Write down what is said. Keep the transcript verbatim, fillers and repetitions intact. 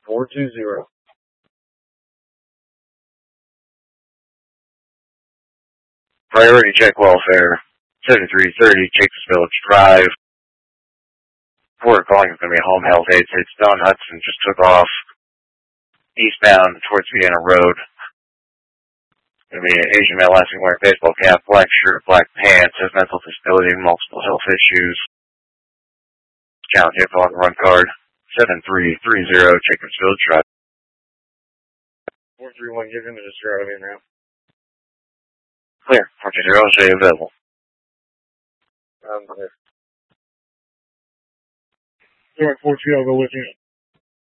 four two zero. Priority check welfare, seventy-three thirty, Jacobs Village Drive. We're calling is going to be home health aides. It's Don Hudson, just took off eastbound towards Vienna Road. Going to be an Asian male last wearing baseball cap, black shirt, black pants, has mental disability, multiple health issues. Challenge info on the run card, seven three three zero, Jacobs Village Drive. four three one, give him a zero out of here now. Clear, four two zero, show you available. Um, clear. Alright, four two, I'll go with you.